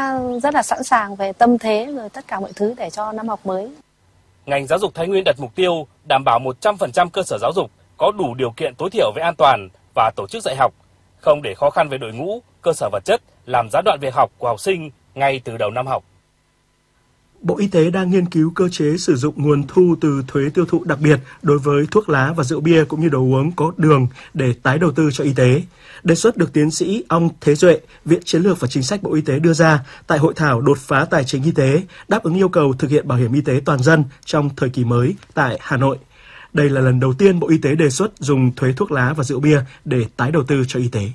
đã rất là sẵn sàng về tâm thế rồi tất cả mọi thứ để cho năm học mới. Ngành giáo dục Thái Nguyên đặt mục tiêu đảm bảo 100% cơ sở giáo dục có đủ điều kiện tối thiểu về an toàn và tổ chức dạy học, không để khó khăn về đội ngũ, cơ sở vật chất làm gián đoạn việc học của học sinh ngay từ đầu năm học. Bộ Y tế đang nghiên cứu cơ chế sử dụng nguồn thu từ thuế tiêu thụ đặc biệt đối với thuốc lá và rượu bia cũng như đồ uống có đường để tái đầu tư cho y tế. Đề xuất được tiến sĩ Ông Thế Duệ, Viện Chiến lược và Chính sách Bộ Y tế đưa ra tại hội thảo đột phá tài chính y tế, đáp ứng yêu cầu thực hiện bảo hiểm y tế toàn dân trong thời kỳ mới tại Hà Nội. Đây là lần đầu tiên Bộ Y tế đề xuất dùng thuế thuốc lá và rượu bia để tái đầu tư cho y tế.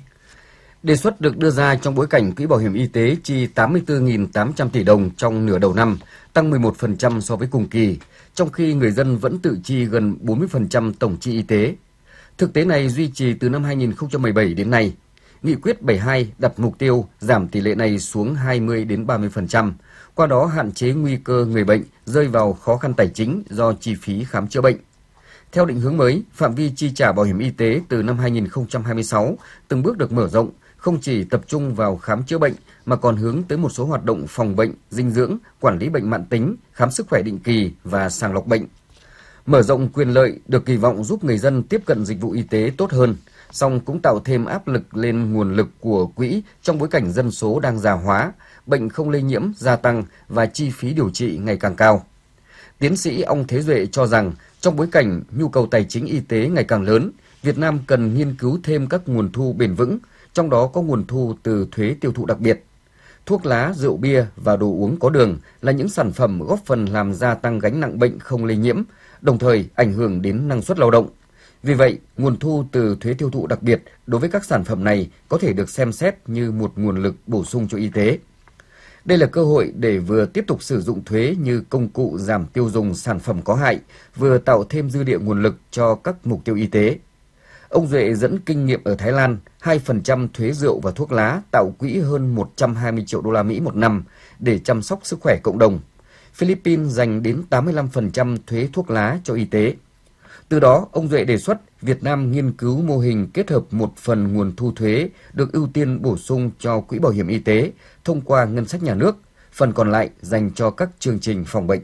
Đề xuất được đưa ra trong bối cảnh Quỹ Bảo hiểm Y tế chi 84.800 tỷ đồng trong nửa đầu năm, tăng 11% so với cùng kỳ, trong khi người dân vẫn tự chi gần 40% tổng chi y tế. Thực tế này duy trì từ năm 2017 đến nay. Nghị quyết 72 đặt mục tiêu giảm tỷ lệ này xuống 20-30%, qua đó hạn chế nguy cơ người bệnh rơi vào khó khăn tài chính do chi phí khám chữa bệnh. Theo định hướng mới, phạm vi chi trả bảo hiểm y tế từ năm 2026 từng bước được mở rộng, không chỉ tập trung vào khám chữa bệnh mà còn hướng tới một số hoạt động phòng bệnh, dinh dưỡng, quản lý bệnh mãn tính, khám sức khỏe định kỳ và sàng lọc bệnh. Mở rộng quyền lợi được kỳ vọng giúp người dân tiếp cận dịch vụ y tế tốt hơn, song cũng tạo thêm áp lực lên nguồn lực của quỹ trong bối cảnh dân số đang già hóa, bệnh không lây nhiễm gia tăng và chi phí điều trị ngày càng cao. Tiến sĩ Ông Thế Duệ cho rằng trong bối cảnh nhu cầu tài chính y tế ngày càng lớn, Việt Nam cần nghiên cứu thêm các nguồn thu bền vững, trong đó có nguồn thu từ thuế tiêu thụ đặc biệt. Thuốc lá, rượu bia và đồ uống có đường là những sản phẩm góp phần làm gia tăng gánh nặng bệnh không lây nhiễm, đồng thời ảnh hưởng đến năng suất lao động. Vì vậy, nguồn thu từ thuế tiêu thụ đặc biệt đối với các sản phẩm này có thể được xem xét như một nguồn lực bổ sung cho y tế. Đây là cơ hội để vừa tiếp tục sử dụng thuế như công cụ giảm tiêu dùng sản phẩm có hại, vừa tạo thêm dư địa nguồn lực cho các mục tiêu y tế. Ông Duệ dẫn kinh nghiệm ở Thái Lan, 2% thuế rượu và thuốc lá tạo quỹ hơn 120 triệu đô la Mỹ một năm để chăm sóc sức khỏe cộng đồng. Philippines dành đến 85% thuế thuốc lá cho y tế. Từ đó, ông Duệ đề xuất Việt Nam nghiên cứu mô hình kết hợp một phần nguồn thu thuế được ưu tiên bổ sung cho quỹ bảo hiểm y tế thông qua ngân sách nhà nước, phần còn lại dành cho các chương trình phòng bệnh.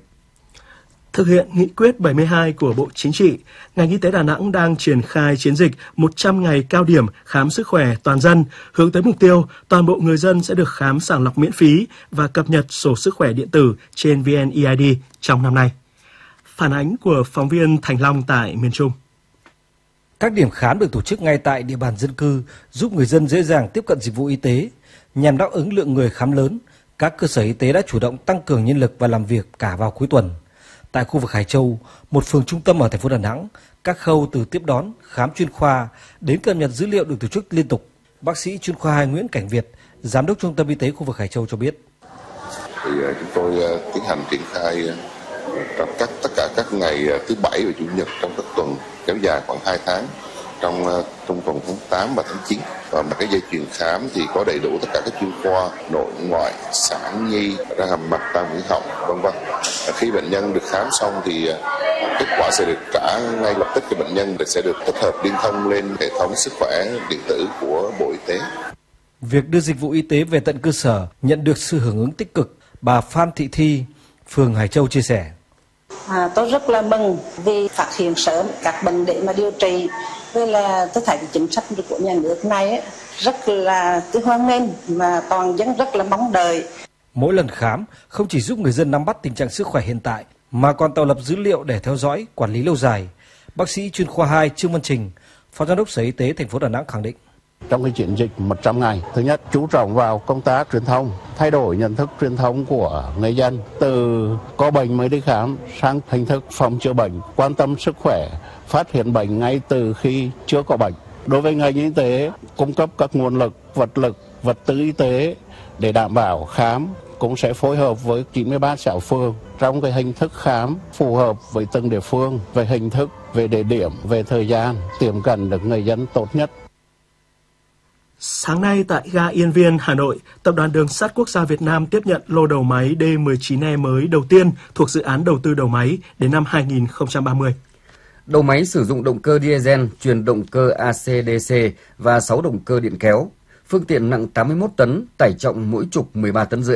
Thực hiện nghị quyết 72 của Bộ Chính trị, ngành y tế Đà Nẵng đang triển khai chiến dịch 100 ngày cao điểm khám sức khỏe toàn dân, hướng tới mục tiêu toàn bộ người dân sẽ được khám sàng lọc miễn phí và cập nhật sổ sức khỏe điện tử trên VNeID trong năm nay. Phản ánh của phóng viên Thành Long tại miền Trung. Các điểm khám được tổ chức ngay tại địa bàn dân cư, giúp người dân dễ dàng tiếp cận dịch vụ y tế. Nhằm đáp ứng lượng người khám lớn, các cơ sở y tế đã chủ động tăng cường nhân lực và làm việc cả vào cuối tuần. Tại khu vực Hải Châu, một phường trung tâm ở thành phố Đà Nẵng, các khâu từ tiếp đón, khám chuyên khoa đến cập nhật dữ liệu được tổ chức liên tục. Bác sĩ chuyên khoa 2 Nguyễn Cảnh Việt, giám đốc trung tâm y tế khu vực Hải Châu cho biết. Chúng tôi tiến hành triển khai trong tất cả các ngày thứ Bảy và Chủ nhật trong các tuần kéo dài khoảng 2 tháng trong tuần tháng 8 và tháng 9. Và cái dây chuyền khám thì có đầy đủ tất cả các chuyên khoa nội ngoại, sản nhi, răng hàm mặt, tai mũi họng, vân vân. Khi bệnh nhân được khám xong thì kết quả sẽ được trả ngay lập tức cho bệnh nhân, để sẽ được tích hợp liên thông lên hệ thống sức khỏe điện tử của Bộ Y tế. Việc đưa dịch vụ y tế về tận cơ sở nhận được sự hưởng ứng tích cực. Bà Phan Thị Thi, phường Hải Châu chia sẻ. Tôi rất là mừng vì phát hiện sớm các bệnh để mà điều trị. Với là tôi thấy cái chính sách của nhà nước này rất là hoan nghênh mà toàn dân rất là mong đợi. Mỗi lần khám không chỉ giúp người dân nắm bắt tình trạng sức khỏe hiện tại mà còn tạo lập dữ liệu để theo dõi, quản lý lâu dài. Bác sĩ chuyên khoa 2 Trương Văn Trình, Phó Giám đốc Sở Y tế thành phố Đà Nẵng khẳng định. Trong cái chiến dịch 100 ngày, thứ nhất chú trọng vào công tác truyền thông, thay đổi nhận thức truyền thông của người dân từ có bệnh mới đi khám sang hình thức phòng chữa bệnh, quan tâm sức khỏe, phát hiện bệnh ngay từ khi chưa có bệnh. Đối với ngành y tế, cung cấp các nguồn lực, vật tư y tế để đảm bảo khám, cũng sẽ phối hợp với 93 xã phường trong cái hình thức khám phù hợp với từng địa phương, về hình thức, về địa điểm, về thời gian, tiệm cận được người dân tốt nhất. Sáng nay tại ga Yên Viên, Hà Nội, Tập đoàn Đường sắt Quốc gia Việt Nam tiếp nhận lô đầu máy D19E mới đầu tiên thuộc dự án đầu tư đầu máy đến năm 2030. Đầu máy sử dụng động cơ diesel, truyền động cơ AC/DC và 6 động cơ điện kéo. Phương tiện nặng 81 tấn, tải trọng mỗi trục 13,5 tấn.